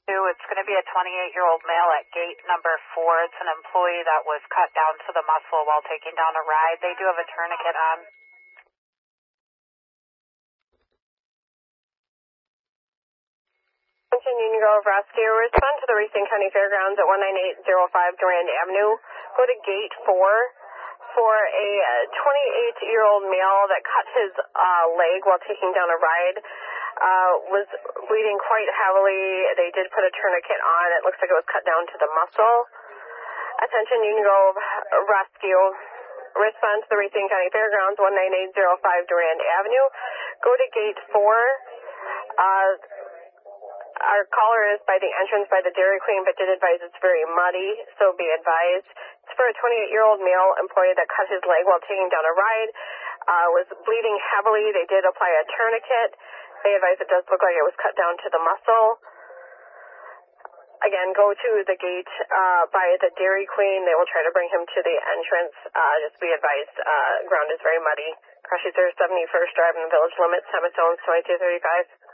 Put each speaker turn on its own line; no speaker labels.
It's going to be a 28-year-old male at gate number 4. It's an employee that was cut down to the muscle while taking down a ride. They do have a tourniquet on.
Attention Union Grove Rescue. Respond to the Racine County Fairgrounds at 19805 Durand Avenue. Go to gate 4 for a 28-year-old male that cut his leg while taking down a ride. Was bleeding quite heavily. They did put a tourniquet on. It looks like it was cut down to the muscle. Attention Union Grove Rescue. Respond to the Racine County Fairgrounds, 19805 Durand Avenue. Go to gate 4. Our caller is by the entrance by the Dairy Queen, but did advise it's very muddy, so be advised. It's for a 28-year-old male employee that cut his leg while taking down a ride. Was bleeding heavily. They did apply a tourniquet. They advise it does look like it was cut down to the muscle. Again, go to the gate by the Dairy Queen. They will try to bring him to the entrance. Just be advised, ground is very muddy. Cross Street 71st Drive in the village limits. Time of zone 2235.